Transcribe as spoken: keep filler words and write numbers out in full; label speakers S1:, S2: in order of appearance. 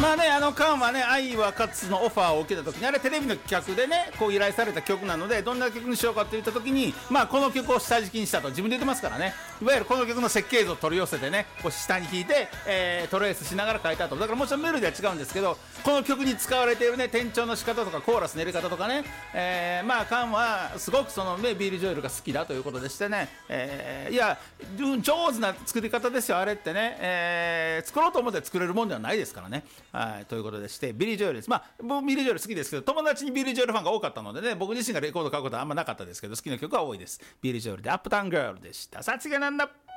S1: まあね、あのカンはね、愛は勝つのオファーを受けた時に、あれテレビの企画でね、こう依頼された曲なので、どんな曲にしようかって言った時に、まあこの曲を下敷きにしたと自分で言ってますからね。いわゆるこの曲の設計図を取り寄せてね、こう下に弾いて、えー、トレースしながら書いたと。だからもちろんメロディーは違うんですけど、この曲に使われているね、転調の仕方とかコーラスの入れ方とかね、えー、まあカンはすごくそのね、ビリー・ジョエルが好きだということでしてね、えー、いや上手な作り方ですよあれってね、えー、作ろうと思って作れるもんではないですからね。はい、ということでして、ビリー・ジョエルです。まあ僕ビリー・ジョエル好きですけど、友達にビリー・ジョエルファンが多かったのでね、僕自身がレコード買うことはあんまなかったですけど、好きな曲は多いです。ビリー・ジョエルでアップタウン・ガールでした。さあ次はなんだ。